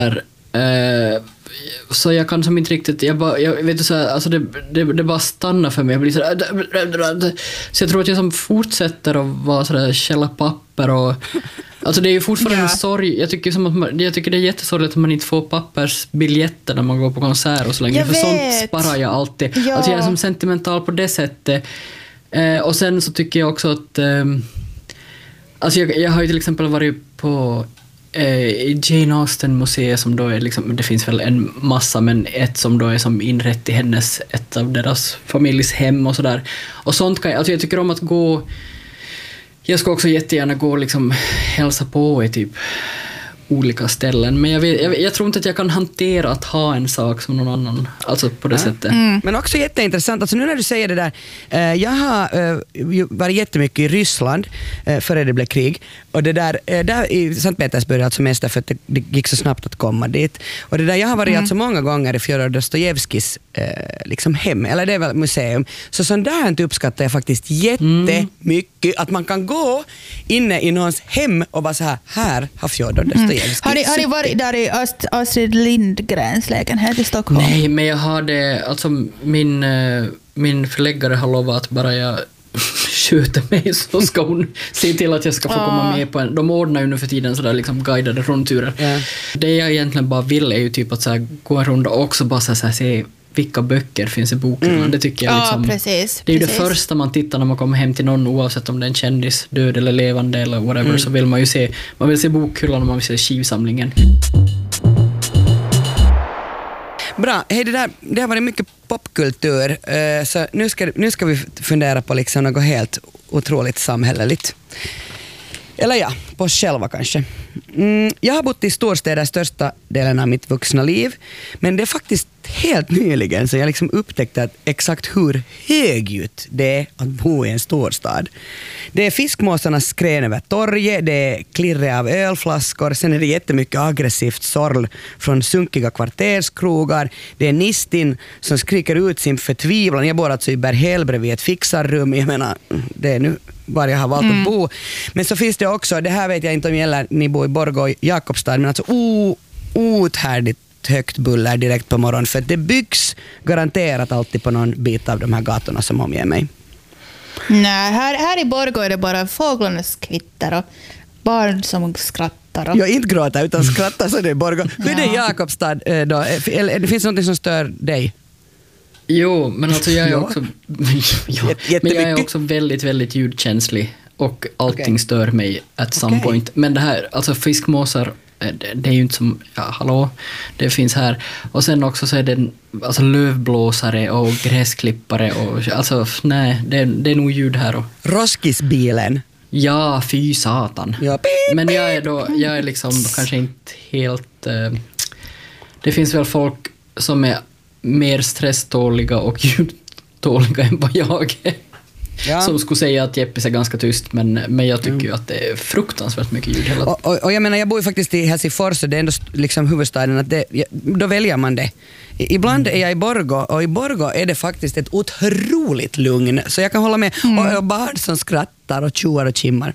Så jag kan som inte riktigt jag vet du så här, alltså det bara stannar för mig. Jag blir så jag tror att jag som fortsätter att vara så där källa papper och alltså det är ju fortfarande en sorg. Jag tycker det är jättesorgligt att man inte får pappersbiljetter när man går på konsert och så länge. För sånt sparar jag alltid. Ja. Alltså jag är som sentimental på det sättet. Och sen så tycker jag också att alltså jag har ju till exempel varit på Jane Austen museet som då är liksom, det finns väl en massa, men ett som då är som inrätt i hennes, ett av deras familjs hem och sådär. Och sånt kan alltså jag tycker om att gå. Jag ska också jättegärna gå och liksom hälsa på i typ olika ställen, men jag tror inte att jag kan hantera att ha en sak som någon annan, alltså på det sättet. Men också jätteintressant, alltså nu när du säger det där, jag har varit jättemycket i Ryssland före det blev krig, och det där i Sankt Petersburg alltså mest därför att det gick så snabbt att komma dit, och det där jag har varit alltså många gånger i Fjodor Dostojevskis liksom hem, eller det är väl museum, så sånt där uppskattar jag faktiskt jättemycket, att man kan gå inne i någons hem och bara så här har Fjodor Dostojevskij. Har ni varit där i Astrid Lindgrens lägenhet i Stockholm? Nej, men jag hade alltså min förläggare har lovat att bara jag skjuter mig så ska hon se till att jag ska få komma med på en. De ordnar ju nu för tiden så där liksom guidade rundturer. Det jag egentligen bara vill är ju typ att så här, gå en runda och också bara så här, se vilka böcker finns i boken. Det tycker jag liksom, precis, det är ju det första man tittar när man kommer hem till någon, oavsett om det är en kändis, död eller levande eller whatever, så vill man ju se, man vill se bokhyllan och man vill se skivsamlingen. Bra, hej, det har varit mycket popkultur, så nu ska vi fundera på liksom något helt otroligt samhälleligt. Eller ja, på oss själva kanske. Jag har bott i storstäder största delen av mitt vuxna liv, men det är faktiskt helt nyligen så jag liksom upptäckte att exakt hur högljutt det är att bo i en storstad. Det är fiskmåsarnas skrän över torget, det är klirre av ölflaskor, sen är det jättemycket aggressivt sorl från sunkiga kvarterskrogar, det är Nistin som skriker ut sin förtvivlan. Jag bor alltså i Berghäll bredvid ett fixarrum, jag menar, det är nu var jag har valt att bo. Men så finns det också, det här vet jag inte om gäller ni bor i Borgå och Jakobstad, men alltså outhärdligt högt buller direkt på morgonen, för att det byggs garanterat alltid på någon bit av de här gatorna som omger mig. Nej, här i Borgå är det bara fåglarnas kvitter och barn som skrattar. Och... Jag inte gråter utan skrattar, så det är Borgå. Hur är det i Jakobstad då? Det finns något som stör dig? Jo, men alltså jag är också men jag är också väldigt, väldigt ljudkänslig och allting stör mig at some point. Men det här, alltså fiskmåsar, det är ju inte som, hallå, det finns här. Och sen också så är det alltså lövblåsare och gräsklippare och alltså nej, det är nog ljud här. Och Roskisbilen. Ja, fy satan. Ja. Men jag är liksom kanske inte helt det finns väl folk som är mer stresståliga och ljudtåliga än vad jag är. Ja. Som skulle säga att Jeppis är ganska tyst, men jag tycker ju att det är fruktansvärt mycket ljud hela tiden. Och jag menar, jag bor ju faktiskt i Helsingfors och det är ändå liksom huvudstaden, att då väljer man det. Ibland är jag i Borgå, och i Borgå är det faktiskt ett otroligt lugn, så jag kan hålla med, och barn som skrattar och tjoar och chimmar.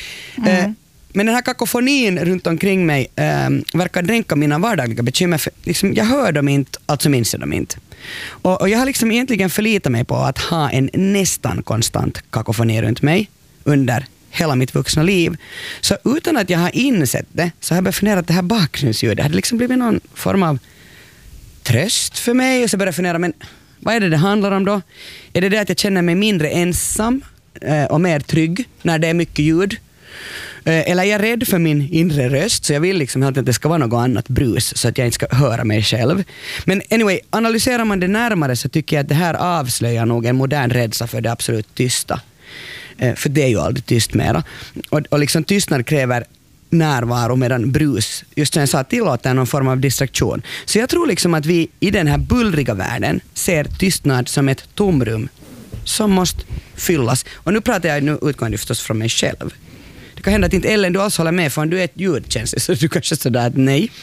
Men den här kakofonin runt omkring mig verkar dränka mina vardagliga bekymmer, för liksom, jag hör dem inte, alltså minns jag dem inte. Och jag har liksom egentligen förlitat mig på att ha en nästan konstant kakofoni runt mig under hela mitt vuxna liv. Så utan att jag har insett det, så har jag börjat fundera att det här bakgrundsljudet hade liksom blivit någon form av tröst för mig, och så börjar jag fundera, men vad är det handlar om då? Är det att jag känner mig mindre ensam och mer trygg när det är mycket ljud? Eller är jag rädd för min inre röst, så jag vill liksom att det ska vara något annat brus så att jag inte ska höra mig själv. Men anyway, analyserar man det närmare så tycker jag att det här avslöjar nog en modern rädsla för det absolut tysta. För det är ju aldrig tyst mera. Och liksom tystnad kräver närvaro, medan brus, just som jag sa, tillåter någon form av distraktion. Så jag tror liksom att vi i den här bullriga världen ser tystnad som ett tomrum som måste fyllas. Och nu pratar jag utgående förstås från mig själv. Det kan hända att inte Ellen, du alls håller med, för du är ett ljudkänslig, så du kanske sådär att nej.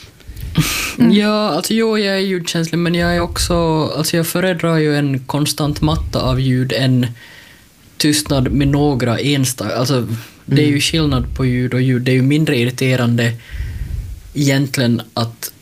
Ja, alltså jag är ljudkänslig, men jag är också, alltså jag föredrar ju en konstant matta av ljud än tystnad med några enstaka. Alltså det är ju skillnad på ljud och ljud. Det är ju mindre irriterande egentligen att